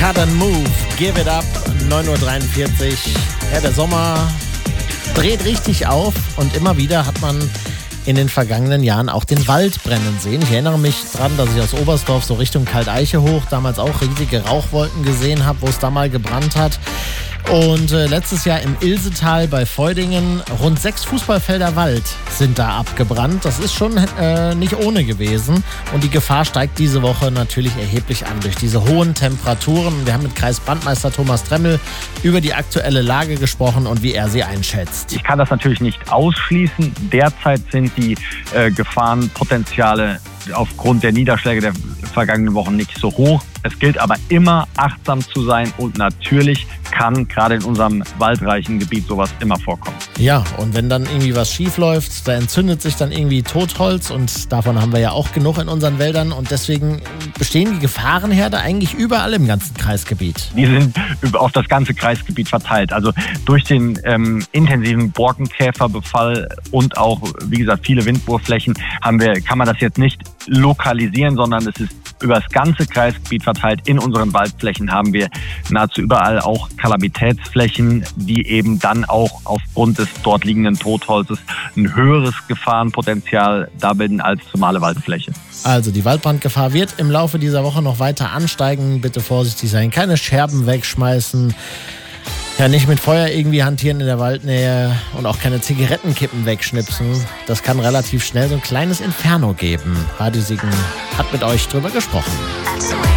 Cut and Move, Give It Up, 9.43 Uhr. Ja, der Sommer dreht richtig auf und immer wieder hat man in den vergangenen Jahren auch den Wald brennen sehen. Ich erinnere mich dran, dass ich aus Oberstdorf so Richtung Kalteiche hoch damals auch riesige Rauchwolken gesehen habe, wo es da mal gebrannt hat. Und letztes Jahr im Ilsetal bei Feudingen rund 6 Fußballfelder Wald sind da abgebrannt. Das ist schon nicht ohne gewesen. Und die Gefahr steigt diese Woche natürlich erheblich an durch diese hohen Temperaturen. Wir haben mit Kreisbrandmeister Thomas Tremmel über die aktuelle Lage gesprochen und wie er sie einschätzt. Ich kann das natürlich nicht ausschließen. Derzeit sind die Gefahrenpotenziale aufgrund der Niederschläge der vergangenen Wochen nicht so hoch. Es gilt aber immer, achtsam zu sein und natürlich kann gerade in unserem waldreichen Gebiet sowas immer vorkommen. Ja, und wenn dann irgendwie was schief läuft, da entzündet sich dann irgendwie Totholz und davon haben wir ja auch genug in unseren Wäldern und deswegen bestehen die Gefahrenherde eigentlich überall im ganzen Kreisgebiet. Die sind auf das ganze Kreisgebiet verteilt. Also durch den intensiven Borkenkäferbefall und auch, wie gesagt, viele Windwurfflächen kann man das jetzt nicht lokalisieren, sondern es ist über das ganze Kreisgebiet verteilt. In unseren Waldflächen haben wir nahezu überall auch Kalamitätsflächen, die eben dann auch aufgrund des dort liegenden Totholzes ein höheres Gefahrenpotenzial darbilden als normale Waldfläche. Also die Waldbrandgefahr wird im Laufe dieser Woche noch weiter ansteigen. Bitte vorsichtig sein, keine Scherben wegschmeißen. Ja, nicht mit Feuer irgendwie hantieren in der Waldnähe und auch keine Zigarettenkippen wegschnipsen. Das kann relativ schnell so ein kleines Inferno geben. Radio Siegen hat mit euch drüber gesprochen.